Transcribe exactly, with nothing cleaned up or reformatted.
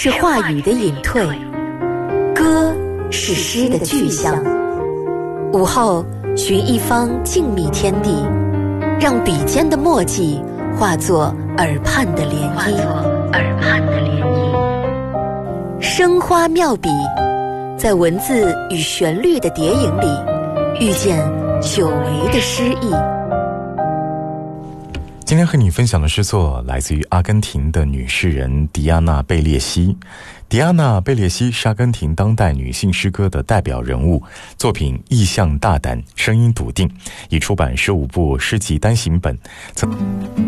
是话语的隐退，歌是诗的具象。午后寻一方静谧天地，让笔尖的墨迹化作耳畔的涟漪。耳畔的涟漪，生花妙笔，在文字与旋律的叠影里，遇见久违的诗意。 今天和你分享的诗作来自于阿根廷的女诗人迪亚娜·贝列西。迪亚娜·贝列西是阿根廷当代女性诗歌的代表人物，作品意象大胆，声音笃定，已出版十五部诗集单行本。